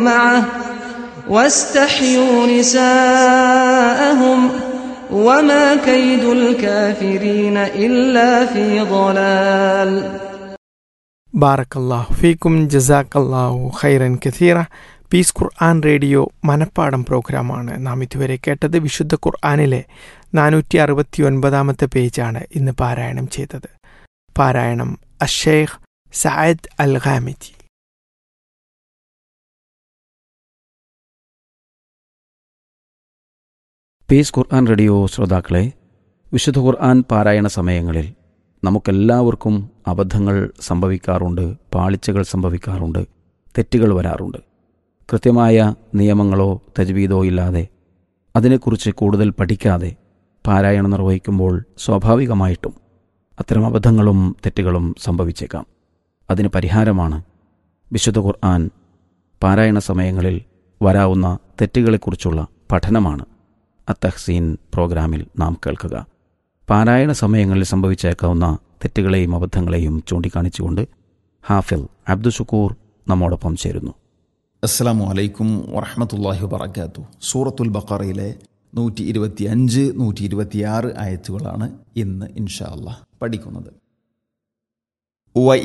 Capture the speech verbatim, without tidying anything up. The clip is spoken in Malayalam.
معه واستحيوا نساءهم وما كيد الكافرين إلا في ضلال. ബാറക്കല്ലാഹു ഫീക്കും ജസാക്കല്ലാഹു ഖൈറൻ കസീറ. പീസ് ഖുർആൻ റേഡിയോ മനപ്പാടം പ്രോഗ്രാമാണ് നാം ഇതുവരെ കേട്ടത്. വിശുദ്ധ ഖുർആനിലെ നാനൂറ്റി അറുപത്തി ഒൻപതാമത്തെ പേജാണ് ഇന്ന് പാരായണം ചെയ്തത്. പാരായണം അഷേഖ് സഅദ് അൽ ഖാമിദി. പീസ് ഖുർആൻ റേഡിയോ ശ്രോതാക്കളെ, വിശുദ്ധ ഖുർആൻ പാരായണ സമയങ്ങളിൽ നമുക്കെല്ലാവർക്കും അബദ്ധങ്ങൾ സംഭവിക്കാറുണ്ട്, പാളിച്ചകൾ സംഭവിക്കാറുണ്ട്, തെറ്റുകൾ വരാറുണ്ട്. കൃത്യമായ നിയമങ്ങളോ തജ്വീദോ ഇല്ലാതെ, അതിനെക്കുറിച്ച് കൂടുതൽ പഠിക്കാതെ പാരായണം നിർവഹിക്കുമ്പോൾ സ്വാഭാവികമായിട്ടും അത്തരം അബദ്ധങ്ങളും തെറ്റുകളും സംഭവിച്ചേക്കാം. അതിന് പരിഹാരമാണ് വിശുദ്ധ ഖുർആൻ പാരായണ സമയങ്ങളിൽ വരാവുന്ന തെറ്റുകളെക്കുറിച്ചുള്ള പഠനമാണ് അത്തഹ്സീൻ പ്രോഗ്രാമിൽ നാം കേൾക്കുക. പാരായണ സമയങ്ങളിൽ സംഭവിച്ചേക്കാവുന്ന തെറ്റുകളെയും അബദ്ധങ്ങളെയും ചൂണ്ടിക്കാണിച്ചുകൊണ്ട് ഹാഫിൽ അബ്ദുഷുക്കൂർ നമ്മോടൊപ്പം ചേരുന്നു. അസ്സലാമു അലൈക്കും വറഹ്മത്തുള്ളാഹി വബറകാതുഹു. സൂറത്തുൽ ബഖറയിലെ നൂറ്റി ഇരുപത്തി അഞ്ച് നൂറ്റി ഇരുപത്തിയാറ് ആയത്തുകളാണ് ഇന്ന് ഇൻഷാ അല്ലാഹ് പഠിക്കുന്നത്.